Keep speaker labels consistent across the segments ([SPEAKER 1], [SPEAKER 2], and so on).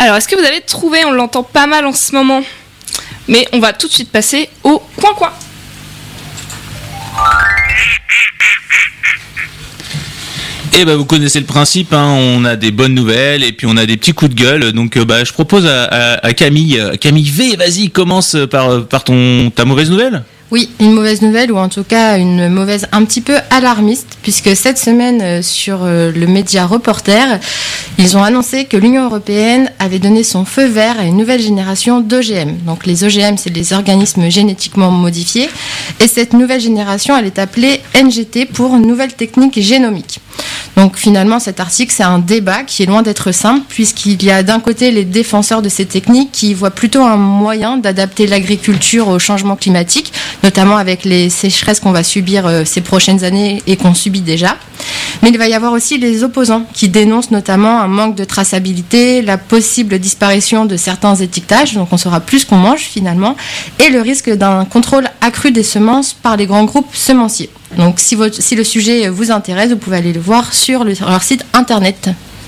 [SPEAKER 1] Alors, est-ce que vous avez trouvé? On l'entend pas mal en ce moment. Mais on va tout de suite passer au coin-coin.
[SPEAKER 2] Et vous connaissez le principe, hein, on a des bonnes nouvelles et puis on a des petits coups de gueule. Donc je propose à Camille V, vas-y, commence par ta mauvaise nouvelle.
[SPEAKER 3] Oui, une mauvaise nouvelle, ou en tout cas une mauvaise un petit peu alarmiste, puisque cette semaine sur le média Reporter, ils ont annoncé que l'Union européenne avait donné son feu vert à une nouvelle génération d'OGM. Donc les OGM, c'est des organismes génétiquement modifiés, et cette nouvelle génération, elle est appelée NGT pour Nouvelle Technique Génomique. Donc finalement, cet article, c'est un débat qui est loin d'être simple, puisqu'il y a d'un côté les défenseurs de ces techniques qui voient plutôt un moyen d'adapter l'agriculture au changement climatique, notamment avec les sécheresses qu'on va subir ces prochaines années et qu'on subit déjà. Mais il va y avoir aussi les opposants qui dénoncent notamment un manque de traçabilité, la possible disparition de certains étiquetages, donc on saura plus qu'on mange finalement, et le risque d'un contrôle accru des semences par les grands groupes semenciers. Donc si le sujet vous intéresse, vous pouvez aller le voir sur leur site internet.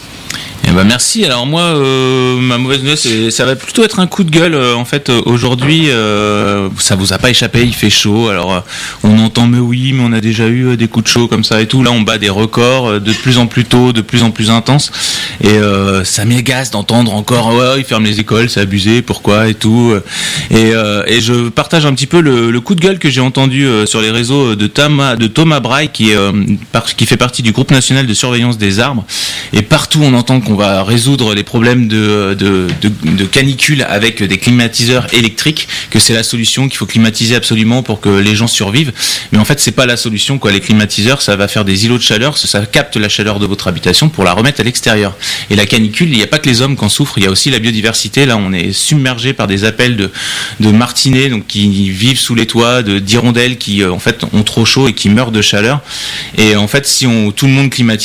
[SPEAKER 2] Merci. Alors moi, ma mauvaise nouvelle, ça va plutôt être un coup de gueule. En fait, aujourd'hui, ça vous a pas échappé, il fait chaud. Alors, on entend mais on a déjà eu des coups de chaud comme ça et tout. Là, on bat des records de plus en plus tôt, de plus en plus intenses. Et ça m'agace d'entendre encore, ils ferment les écoles, c'est abusé, pourquoi et tout. Et je partage un petit peu le coup de gueule que j'ai entendu sur les réseaux de Thomas Braille, qui fait partie du groupe national de surveillance des arbres. Et partout, on entend qu'on va résoudre les problèmes de canicule avec des climatiseurs électriques, que c'est la solution, qu'il faut climatiser absolument pour que les gens survivent. Mais en fait, c'est pas la solution, quoi. Les climatiseurs, ça va faire des îlots de chaleur, ça capte la chaleur de votre habitation pour la remettre à l'extérieur. Et la canicule, il n'y a pas que les hommes qui en souffrent, il y a aussi la biodiversité. Là, on est submergé par des appels de martinets, donc qui vivent sous les toits, d'hirondelles qui en fait ont trop chaud et qui meurent de chaleur. Et en fait, si tout le monde climatise,